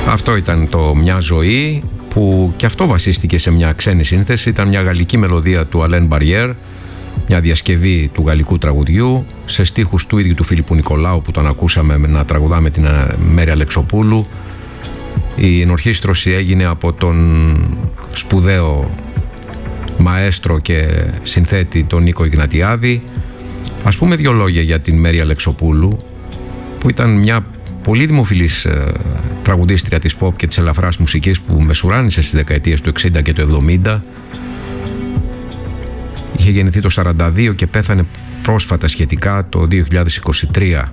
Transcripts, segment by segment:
Αυτό ήταν το «Μια ζωή», που και αυτό βασίστηκε σε μια ξένη σύνθεση. Ήταν μια γαλλική μελωδία του Αλέν Μπαριέρ, μια διασκευή του γαλλικού τραγουδιού, σε στίχους του ίδιου του Φίλιππου Νικολάου, που τον ακούσαμε να τραγουδά με την Μέρη Αλεξοπούλου. Η ενορχήστρωση έγινε από τον σπουδαίο μαέστρο και συνθέτη τον Νίκο Ιγνατιάδη. Ας πούμε δύο λόγια για την Μέρη Αλεξοπούλου, που ήταν μια πολύ δημοφιλής τραγουδίστρια της pop και της ελαφράς μουσικής, που μεσουράνησε στις δεκαετίες του 60 και του 70. Είχε γεννηθεί το 42 και πέθανε πρόσφατα σχετικά το 2023.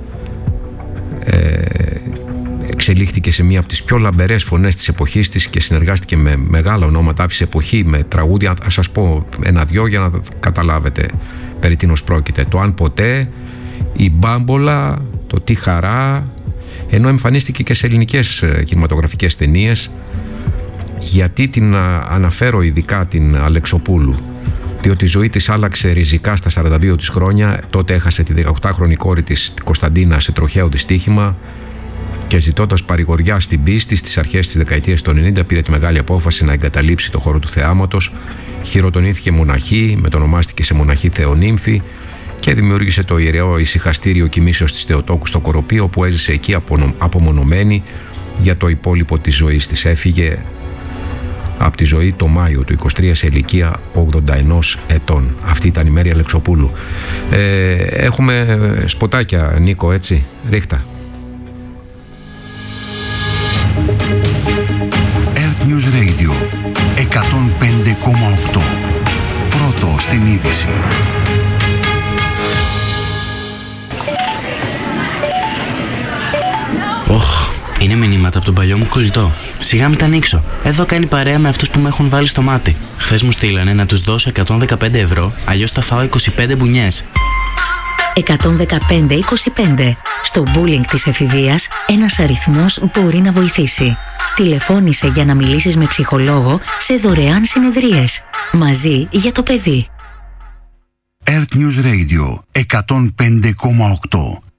Εξελίχθηκε σε μία από τις πιο λαμπερές φωνές της εποχής της και συνεργάστηκε με μεγάλα ονόματα, άφησε εποχή με τραγούδια. Θα σας πω ένα-δυο για να καταλάβετε περί τίνος πρόκειται. Το «Αν ποτέ», η «Μπάμπολα», το «Τι χαρά», ενώ εμφανίστηκε και σε ελληνικές κινηματογραφικές ταινίες. Γιατί την αναφέρω ειδικά την Αλεξοπούλου? Διότι η ζωή της άλλαξε ριζικά στα 42 της χρόνια. Τότε έχασε τη 18χρονη κόρη της Κωνσταντίνα σε τροχαίο δυστύχημα και, ζητώντας παρηγοριά στην πίστη, στις αρχές της δεκαετίας του 90 πήρε τη μεγάλη απόφαση να εγκαταλείψει το χώρο του θεάματος. Χειροτονήθηκε μοναχή, μετονομάστηκε σε μοναχή Θεονύμφη και δημιούργησε το ιεραίο ησυχαστήριο κοιμήσεως της Θεοτόκου στο Κοροπείο, όπου έζησε εκεί απομονωμένη για το υπόλοιπο της ζωής της. Έφυγε από τη ζωή το Μάιο του 23 σε ηλικία 81 ετών. Αυτή ήταν η Μέρη Αλεξοπούλου. Έχουμε σποτάκια, Νίκο, έτσι, ρίχτα. Earth News Radio 105,8. Πρώτο στην είδηση. Είναι μηνύματα από τον παλιό μου κολλητό. Σιγά μην τα ανοίξω. Εδώ κάνει παρέα με αυτούς που με έχουν βάλει στο μάτι. Χθες μου στείλανε να τους δώσω 115 ευρώ, αλλιώς θα φάω 25 μπουνιές. 115-25. Στο bullying της εφηβείας, ένας αριθμός μπορεί να βοηθήσει. Τηλεφώνησε για να μιλήσεις με ψυχολόγο σε δωρεάν συνεδρίες. Μαζί για το παιδί. Earth News Radio 105,8.